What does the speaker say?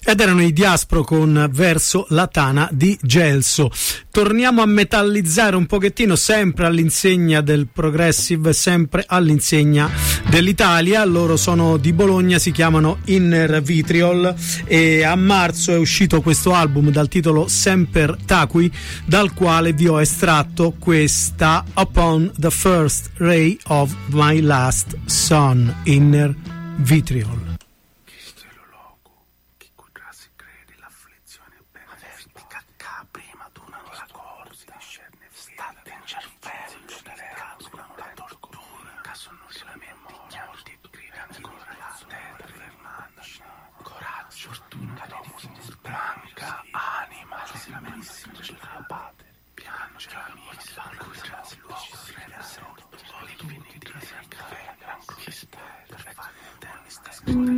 Ed erano i Diaspro con Verso la tana di Gelso. Torniamo a metallizzare un pochettino, sempre all'insegna del progressive, sempre all'insegna dell'Italia. Loro sono di Bologna, si chiamano Inner Vitriol e a marzo è uscito questo album dal titolo Semper Taqui, dal quale vi ho estratto questa Upon the First Ray of My Last Sun, Inner Vitriol. Mm-hmm.